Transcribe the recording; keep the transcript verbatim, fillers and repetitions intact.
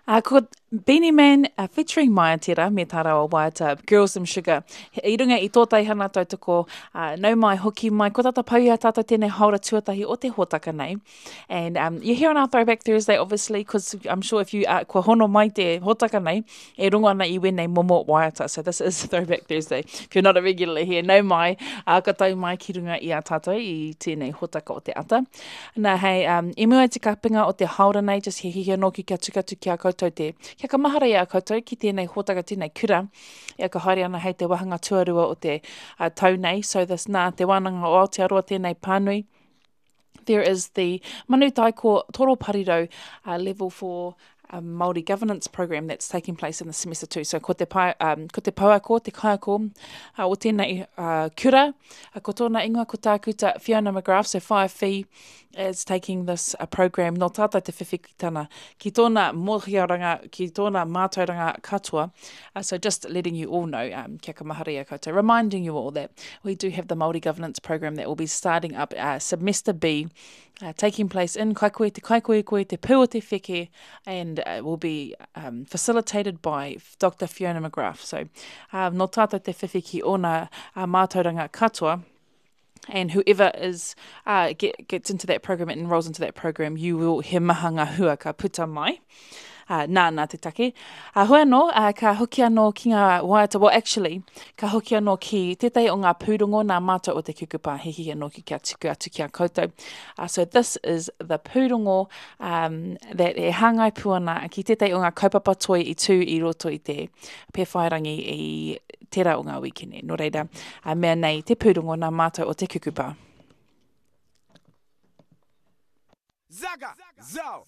Uh, ko Beanie Man uh, featuring Maya Tera, me tā rawa Waiata, Girls and Sugar. I runga i tōtai hana tautoko, uh, nau mai hoki mai, ko tata pauia tata tēnei haura tuatahi o te hōtaka nei. And um, you're here on our Throwback Thursday, obviously, because I'm sure if you, uh, kua hono mai te hōtaka nei, e runga ana i wenei momo Waiata. So this is Throwback Thursday. If you're not a regular here, nau mai, uh, ka tau mai ki runga i a tātou i tēnei hōtaka o te ata. Nā hei, um, i mua te kapinga o te haura nei, just he hihi anō ki kia tukatu ki a koutou te kia ka mahara i a koutou ki tēnei hōtaka tēnei kura. Ia ka haere ana hei te wahanga tuarua o te uh, tau nei. So this nā te wānanga o Aotearoa tēnei pānui. There is the Manu Taiko Toro Pariro uh, level four um, Māori governance program that's taking place in the semester two. So ko te, pai, um, ko te pauako, te kaiako uh, o tēnei uh, kura. Uh, ko tōna ingoa ko tākuta Fiona McGrath, so Whai Whi, is taking this uh, program no tātou te whiwhikitana ki tōna mōhiaranga, ki tōna mātauranga katoa. Uh, so just letting you all know, um, kia ka mahara ia koutou, reminding you all that we do have the Māori governance program that will be starting up uh, semester B, uh, taking place in Kaikoe, te Kaikoe koe, te Pū o te Wheke, and uh, will be um, facilitated by Doctor Fiona McGrath. So um, no tātou te whiwhiki o nā uh, mātauranga katoa. And whoever is uh, get, gets into that program and enrolls into that program, you will he mahanga hua ka puta mai. Uh, nā, nā te take. Uh, hoi anō, uh, ka hoki anō ki ngā waiata, well actually, ka hoki anō ki tētai o ngā pūrongo nā mātou o te kukupā, hehi anō ki kia tuku atu ki a koutou. Uh, so this is the pūrongo um, that e hāngai puana ki tētai o ngā kaupapa toi i tū i roto i te pewhairangi i tērā o ngā wikene. Nō reira, uh, mea nei te pūrongo nā mātou o te kukupā. Zaga, Zao,